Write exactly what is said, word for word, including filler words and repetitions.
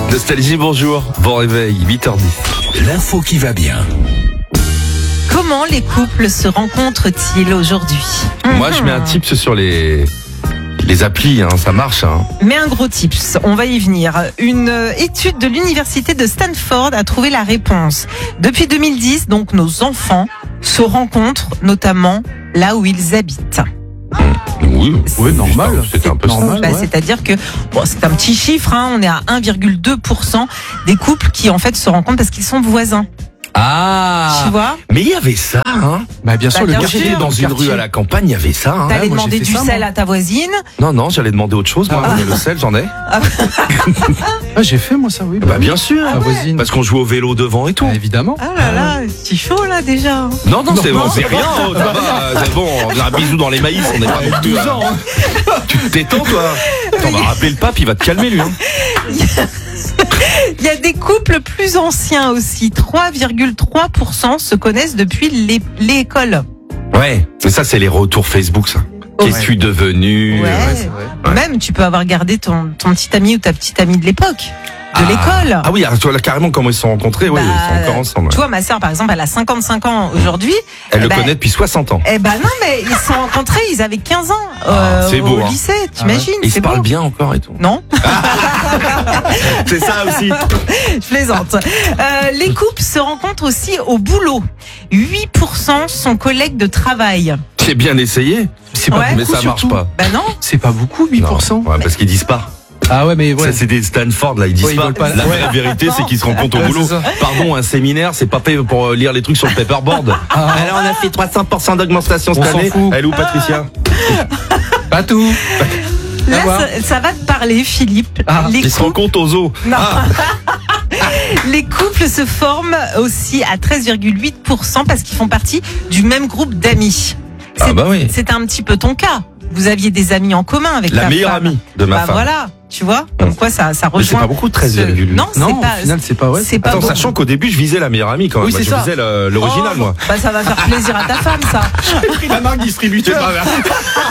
Nostalgie, bonjour. Bon réveil, huit heures dix. L'info qui va bien. Comment les couples se rencontrent-ils aujourd'hui? Moi, je mets un tips sur les les applis, hein, ça marche. Hein. Mais un gros tips, on va y venir. Une étude de l'université de Stanford a trouvé la réponse. Depuis deux mille dix, donc, nos enfants se rencontrent notamment là où ils habitent. Oui, Oui, normal. C'était un peu Normal. ça. Bah, ouais. C'est-à-dire que bon, c'est un petit chiffre, hein, on est à un virgule deux pour cent des couples qui en fait se rencontrent parce qu'ils sont voisins. Ah, Tu vois? mais il y avait ça. Hein. Bah, bien sûr, Bah, le bien quartier sûr. Dans une rue à la campagne, il y avait ça. Hein. T'allais moi, j'ai demander fait du ça, sel moi. à ta voisine. Non, non, j'allais demander autre chose. Moi, mais le sel, j'en ai. Ah, j'ai fait moi ça, oui. Bah bien sûr. Ma voisine. Parce qu'on joue au vélo devant et tout. Bah, évidemment. Ah là là, c'est chaud là déjà. Non, non, c'est Non, bon, c'est rien. Oh, ça va, c'est bon, on a un bisou dans les maïs, on n'est pas non plus. douze ans, hein. Tu te détends, toi. Attends, on va rappeler le pape, il va te calmer, lui. Hein. Il y a des couples plus anciens aussi. trois virgule trois pour cent se connaissent depuis l'é- l'école. Ouais, mais ça, c'est les retours Facebook, ça. Qu'est-ce que tu devenu Ouais. c'est vrai. Même tu peux avoir gardé ton, ton petit ami ou ta petite amie de l'époque, de Ah. l'école. Ah oui, alors, tu vois là, carrément comment ils se sont rencontrés, ouais, Bah, ils sont encore ensemble. Tu Ouais. vois, ma sœur, par exemple, elle a cinquante-cinq ans aujourd'hui. Elle Eh le ben, connaît depuis soixante ans. Eh ben non, mais ils se sont rencontrés, ils avaient quinze ans Ah, euh, c'est beau, au hein. lycée, t'imagines? Ils se C'est parlent beau. bien encore et tout. Non, C'est ça aussi. je plaisante. Euh, les couples se rencontrent aussi au boulot. huit pour cent sont collègues de travail. J'ai bien essayé, C'est pas Ouais. mais beaucoup, ça marche surtout. pas. Ben non. C'est pas beaucoup, huit pour cent. Non, ouais, parce qu'ils disent pas. Ah ouais, mais ouais. Ça, c'est des Stanford, là, ils disent Ouais, ils pas. veulent pas. La Ouais. vraie vérité, c'est qu'ils se rencontrent au Ouais, boulot. c'est ça. Pardon, un séminaire, c'est pas fait pour euh, lire les trucs sur le paperboard. Ah. Alors, on a fait trois cents pour cent d'augmentation cette On s'en année. fout. Elle est où, Patricia? Pas tout. Là, voir. ça, ça va te parler, Philippe. Ah, les, Ils se couples, rencontrent aux zoo. Non. Ah, les couples se forment aussi à treize virgule huit pour cent parce qu'ils font partie du même groupe d'amis. Ah C'est- bah oui. C'est un petit peu ton cas. Vous aviez des amis en commun avec La ta meilleure femme. amie de ma Bah femme. voilà, tu vois. Comme quoi ça, ça Mais c'est rejoint. pas beaucoup, treize ce- virgule huit. Non, c'est Non, pas. au final, c'est pas ouais. C'est pas Attends, beaucoup. sachant qu'au début, je visais la meilleure amie quand même. Oui, Moi, c'est je ça. visais le- l'original, Oh, moi. Bah ça va faire plaisir à ta femme, ça. J'ai pris la marque distributeur.